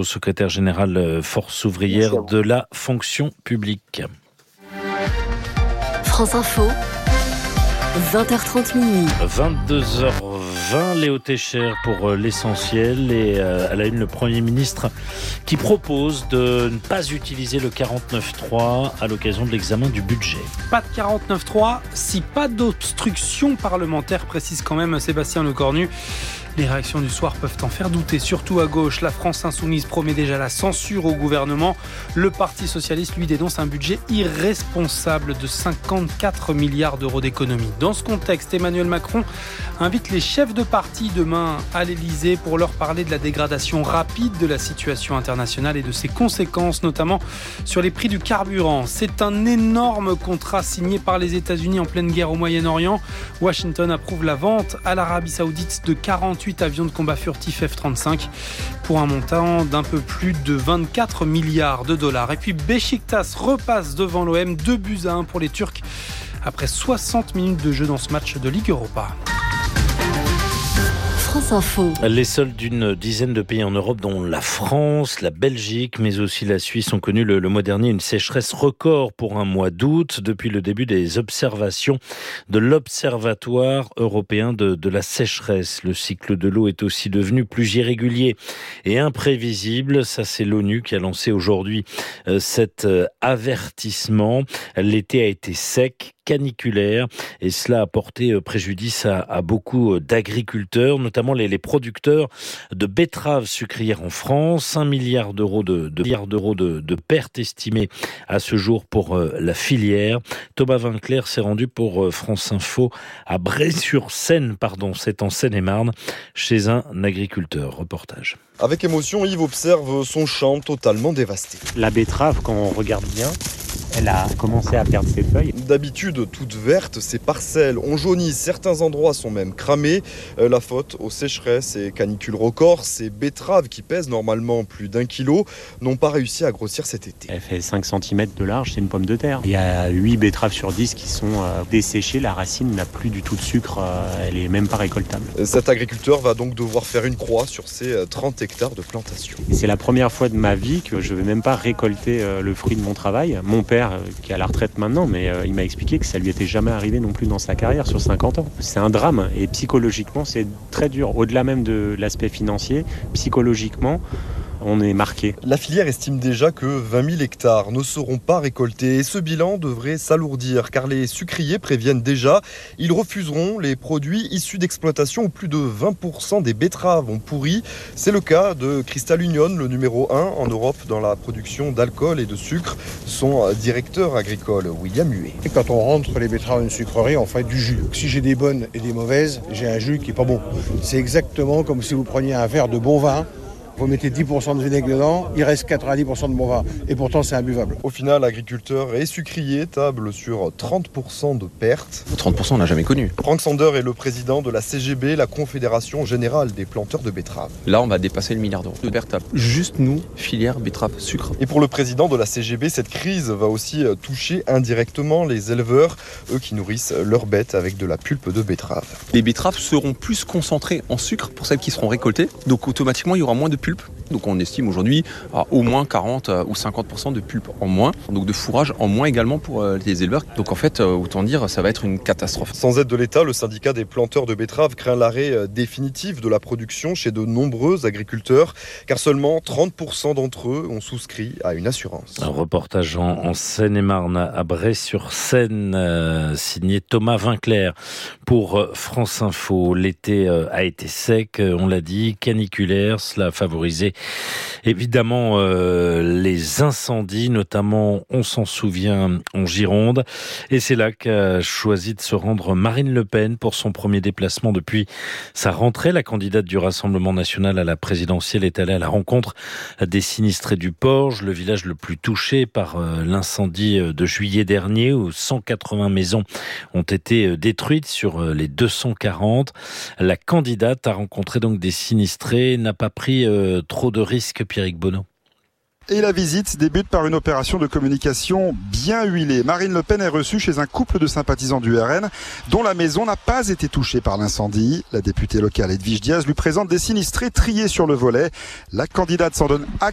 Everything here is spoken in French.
secrétaire général Force ouvrière de la fonction publique. France Info, 20h30 minuit. 22h20, Léo Técher pour l'essentiel. Et à la une, le Premier ministre qui propose de ne pas utiliser le 49.3 à l'occasion de l'examen du budget. Pas de 49.3, si pas d'obstruction parlementaire, précise quand même Sébastien Lecornu. Les réactions du soir peuvent en faire douter, surtout à gauche. La France insoumise promet déjà la censure au gouvernement. Le Parti socialiste, lui, dénonce un budget irresponsable de 54 milliards d'euros d'économies. Dans ce contexte, Emmanuel Macron invite les chefs de parti demain à l'Elysée pour leur parler de la dégradation rapide de la situation internationale et de ses conséquences, notamment sur les prix du carburant. C'est un énorme contrat signé par les États-Unis en pleine guerre au Moyen-Orient. Washington approuve la vente à l'Arabie Saoudite de 48 avions de combat furtifs F-35 pour un montant d'un peu plus de 24 milliards de dollars. Et puis Beşiktaş repasse devant l'OM, 2-1 pour les Turcs après 60 minutes de jeu dans ce match de Ligue Europa. France Info. Les sols d'une dizaine de pays en Europe, dont la France, la Belgique, mais aussi la Suisse, ont connu le mois dernier une sécheresse record pour un mois d'août, depuis le début des observations de l'Observatoire européen de la sécheresse. Le cycle de l'eau est aussi devenu plus irrégulier et imprévisible. Ça, c'est l'ONU qui a lancé aujourd'hui cet avertissement. L'été a été sec, caniculaire, et cela a porté préjudice à beaucoup d'agriculteurs, notamment les producteurs de betteraves sucrières en France. 1 milliard d'euros de pertes estimées à ce jour pour la filière. Thomas Vinclair s'est rendu pour France Info à Bray-sur-Seine, c'est en Seine-et-Marne, chez un agriculteur. Reportage. Avec émotion, Yves observe son champ totalement dévasté. La betterave, quand on regarde bien, elle a commencé à perdre ses feuilles. D'habitude, toutes vertes, ces parcelles ont jauni, certains endroits sont même cramés. La faute aux sécheresses et canicules records, ces betteraves qui pèsent normalement plus d'1 kilo n'ont pas réussi à grossir cet été. Elle fait 5 cm de large, c'est une pomme de terre. Il y a 8 betteraves sur 10 qui sont desséchées, la racine n'a plus du tout de sucre, elle est même pas récoltable. Cet agriculteur va donc devoir faire une croix sur ses 30 hectares de plantation. Et c'est la première fois de ma vie que je ne vais même pas récolter le fruit de mon travail. Mon père, qui est à la retraite maintenant, mais il m'a expliqué que ça lui était jamais arrivé non plus dans sa carrière sur 50 ans. C'est un drame et psychologiquement c'est très dur. Au-delà même de l'aspect financier, psychologiquement, on est marqué. La filière estime déjà que 20 000 hectares ne seront pas récoltés et ce bilan devrait s'alourdir car les sucriers préviennent déjà, ils refuseront les produits issus d'exploitation où plus de 20% des betteraves ont pourri. C'est le cas de Crystal Union, le numéro 1 en Europe dans la production d'alcool et de sucre. Son directeur agricole, William Huet. Quand on rentre les betteraves dans une sucrerie, on fait du jus. Si j'ai des bonnes et des mauvaises, j'ai un jus qui n'est pas bon. C'est exactement comme si vous preniez un verre de bon vin. Vous mettez 10% de vinaigre dedans, il reste 90% de bon vin. Et pourtant, c'est imbuvable. Au final, agriculteurs et sucriers tablent sur 30% de pertes. 30%, on n'a jamais connu. Franck Sander est le président de la CGB, la Confédération Générale des Planteurs de Betteraves. Là, on va dépasser le milliard d'euros de pertes. Juste nous, filière betterave sucre. Et pour le président de la CGB, cette crise va aussi toucher indirectement les éleveurs, eux qui nourrissent leurs bêtes avec de la pulpe de betterave. Les betteraves seront plus concentrées en sucre pour celles qui seront récoltées. Donc automatiquement, il y aura moins de pulpe. Donc on estime aujourd'hui à au moins 40 ou 50% de pulpe en moins, donc de fourrage en moins également pour les éleveurs. Donc en fait, autant dire, ça va être une catastrophe. Sans aide de l'État, le syndicat des planteurs de betteraves craint l'arrêt définitif de la production chez de nombreux agriculteurs, car seulement 30% d'entre eux ont souscrit à une assurance. Un reportage en Seine-et-Marne, à Bray-sur-Seine, signé Thomas Vinclair pour France Info. L'été a été sec, on l'a dit, caniculaire, cela a favorisé évidemment les incendies, notamment, on s'en souvient, en Gironde. Et c'est là qu'a choisi de se rendre Marine Le Pen pour son premier déplacement depuis sa rentrée. La candidate du Rassemblement national à la présidentielle est allée à la rencontre des sinistrés du Porge, le village le plus touché par l'incendie de juillet dernier, où 180 maisons ont été détruites sur les 240. La candidate a rencontré donc des sinistrés, n'a pas pris trop de risques, Pierrick Bonneau. Et la visite débute par une opération de communication bien huilée. Marine Le Pen est reçue chez un couple de sympathisants du RN dont la maison n'a pas été touchée par l'incendie. La députée locale Edwige Diaz lui présente des sinistrés triés sur le volet. La candidate s'en donne à